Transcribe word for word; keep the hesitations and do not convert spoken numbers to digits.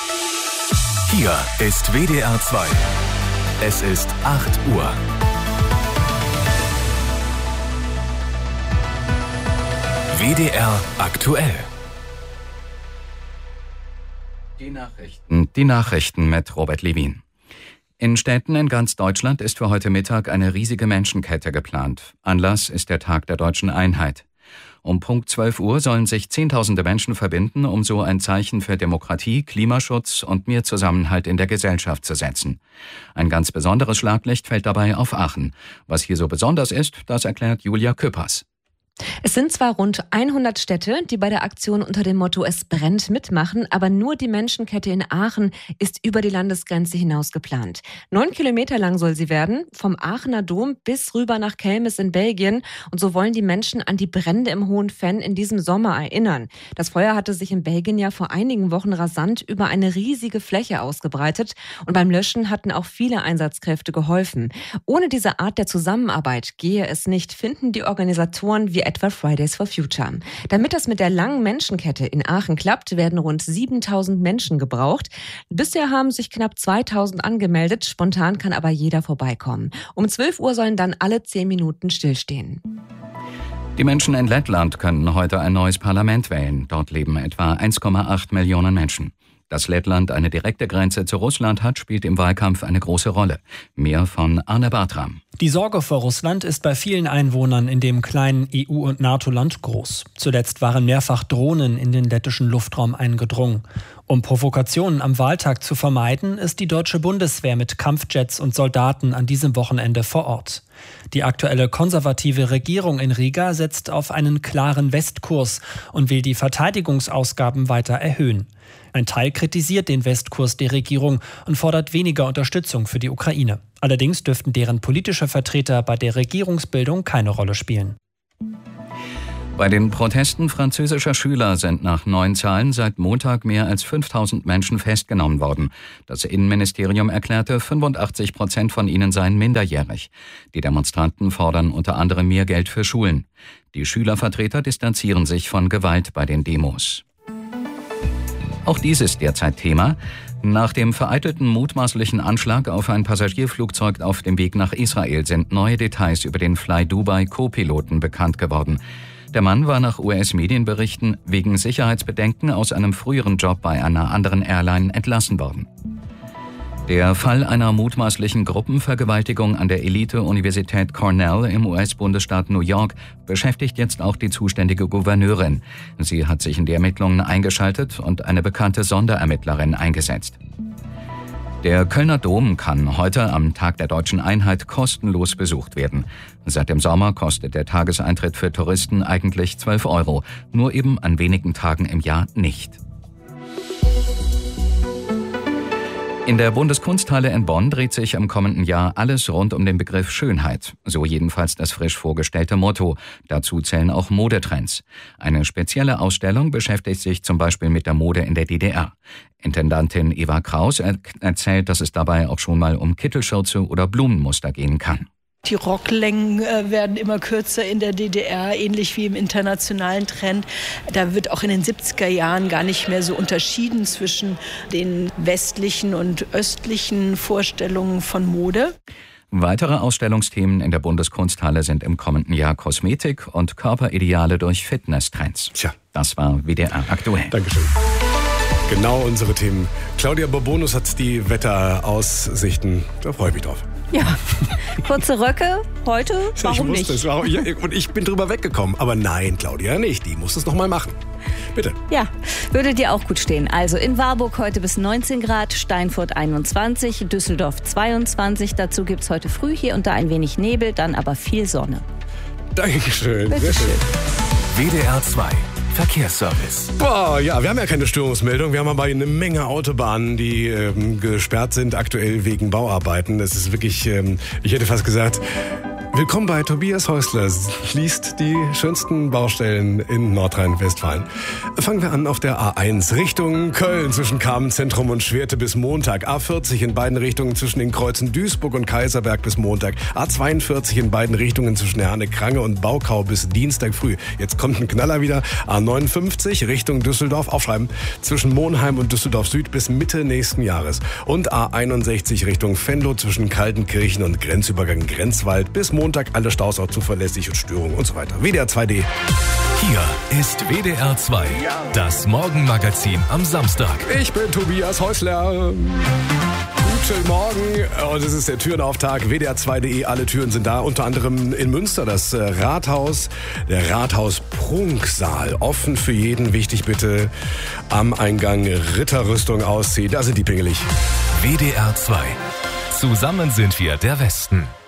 Hier ist W D R zwei. Es ist acht Uhr. W D R aktuell. Die Nachrichten. Die Nachrichten mit Robert Levin. In Städten in ganz Deutschland ist für heute Mittag eine riesige Menschenkette geplant. Anlass ist der Tag der Deutschen Einheit. Um Punkt zwölf Uhr sollen sich Zehntausende Menschen verbinden, um so ein Zeichen für Demokratie, Klimaschutz und mehr Zusammenhalt in der Gesellschaft zu setzen. Ein ganz besonderes Schlaglicht fällt dabei auf Aachen. Was hier so besonders ist, das erklärt Julia Küppers. Es sind zwar rund hundert Städte, die bei der Aktion unter dem Motto Es brennt mitmachen, aber nur die Menschenkette in Aachen ist über die Landesgrenze hinaus geplant. Neun Kilometer lang soll sie werden, vom Aachener Dom bis rüber nach Kelmis in Belgien. Und so wollen die Menschen an die Brände im Hohen Venn in diesem Sommer erinnern. Das Feuer hatte sich in Belgien ja vor einigen Wochen rasant über eine riesige Fläche ausgebreitet. Und beim Löschen hatten auch viele Einsatzkräfte geholfen. Ohne diese Art der Zusammenarbeit gehe es nicht, finden die Organisatoren wie etwa Fridays for Future. Damit das mit der langen Menschenkette in Aachen klappt, werden rund siebentausend Menschen gebraucht. Bisher haben sich knapp zweitausend angemeldet, spontan kann aber jeder vorbeikommen. Um zwölf Uhr sollen dann alle zehn Minuten stillstehen. Die Menschen in Lettland könnten heute ein neues Parlament wählen. Dort leben etwa eins Komma acht Millionen Menschen. Dass Lettland eine direkte Grenze zu Russland hat, spielt im Wahlkampf eine große Rolle. Mehr von Arne Bartram. Die Sorge vor Russland ist bei vielen Einwohnern in dem kleinen E U- und NATO-Land groß. Zuletzt waren mehrfach Drohnen in den lettischen Luftraum eingedrungen. Um Provokationen am Wahltag zu vermeiden, ist die deutsche Bundeswehr mit Kampfjets und Soldaten an diesem Wochenende vor Ort. Die aktuelle konservative Regierung in Riga setzt auf einen klaren Westkurs und will die Verteidigungsausgaben weiter erhöhen. Ein Teil kritisiert den Westkurs der Regierung und fordert weniger Unterstützung für die Ukraine. Allerdings dürften deren politische Vertreter bei der Regierungsbildung keine Rolle spielen. Bei den Protesten französischer Schüler sind nach neuen Zahlen seit Montag mehr als fünftausend Menschen festgenommen worden. Das Innenministerium erklärte, fünfundachtzig Prozent von ihnen seien minderjährig. Die Demonstranten fordern unter anderem mehr Geld für Schulen. Die Schülervertreter distanzieren sich von Gewalt bei den Demos. Auch dies ist derzeit Thema. Nach dem vereitelten mutmaßlichen Anschlag auf ein Passagierflugzeug auf dem Weg nach Israel sind neue Details über den Fly Dubai Co-Piloten bekannt geworden. Der Mann war nach U S-Medienberichten wegen Sicherheitsbedenken aus einem früheren Job bei einer anderen Airline entlassen worden. Der Fall einer mutmaßlichen Gruppenvergewaltigung an der Elite-Universität Cornell im U S-Bundesstaat New York beschäftigt jetzt auch die zuständige Gouverneurin. Sie hat sich in die Ermittlungen eingeschaltet und eine bekannte Sonderermittlerin eingesetzt. Der Kölner Dom kann heute am Tag der Deutschen Einheit kostenlos besucht werden. Seit dem Sommer kostet der Tageseintritt für Touristen eigentlich zwölf Euro, nur eben an wenigen Tagen im Jahr nicht. In der Bundeskunsthalle in Bonn dreht sich im kommenden Jahr alles rund um den Begriff Schönheit. So jedenfalls das frisch vorgestellte Motto. Dazu zählen auch Modetrends. Eine spezielle Ausstellung beschäftigt sich zum Beispiel mit der Mode in der D D R. Intendantin Eva Kraus er- erzählt, dass es dabei auch schon mal um Kittelschürze oder Blumenmuster gehen kann. Die Rocklängen äh, werden immer kürzer in der D D R, ähnlich wie im internationalen Trend. Da wird auch in den siebziger Jahren gar nicht mehr so unterschieden zwischen den westlichen und östlichen Vorstellungen von Mode. Weitere Ausstellungsthemen in der Bundeskunsthalle sind im kommenden Jahr Kosmetik und Körperideale durch Fitnesstrends. Tja. Das war W D R aktuell. Dankeschön. Genau unsere Themen. Claudia Bourbonus hat die Wetteraussichten. Da freue ich mich drauf. Ja, kurze Röcke heute, warum ich nicht? Es, warum, ja, und ich bin drüber weggekommen. Aber nein, Claudia nicht. Die muss es noch mal machen. Bitte. Ja, würde dir auch gut stehen. Also in Warburg heute bis neunzehn Grad, Steinfurt einundzwanzig, Düsseldorf zweiundzwanzig. Dazu gibt es heute früh hier und da ein wenig Nebel, dann aber viel Sonne. Dankeschön. Bitte Sehr schön. W D R zwei. Verkehrsservice. Boah, ja, wir haben ja keine Störungsmeldung. Wir haben aber eine Menge Autobahnen, die ähm, gesperrt sind aktuell wegen Bauarbeiten. Das ist wirklich, ähm, ich hätte fast gesagt, Willkommen bei Tobias Häusler, liest die schönsten Baustellen in Nordrhein-Westfalen. Fangen wir an auf der A eins Richtung Köln zwischen Kamenz-Zentrum und Schwerte bis Montag. A vierzig in beiden Richtungen zwischen den Kreuzen Duisburg und Kaiserberg bis Montag. A zweiundvierzig in beiden Richtungen zwischen Herne-Krange und Baukau bis Dienstag früh. Jetzt kommt ein Knaller wieder. A neunundfünfzig Richtung Düsseldorf, aufschreiben, zwischen Monheim und Düsseldorf Süd bis Mitte nächsten Jahres. Und A einundsechzig Richtung Venlo zwischen Kaltenkirchen und Grenzübergang Grenzwald bis Montag. Montag alle Staus auch zuverlässig und Störungen und so weiter. W D R zwei D. Hier ist W D R zwei, das Morgenmagazin am Samstag. Ich bin Tobias Häusler. Guten Morgen. Und es ist der Türenauftag. W D R zwei punkt de. Alle Türen sind da. Unter anderem in Münster das Rathaus. Der Rathaus-Prunksaal. Offen für jeden. Wichtig bitte am Eingang Ritterrüstung ausziehen. Da sind die pingelig. W D R zwei. Zusammen sind wir der Westen.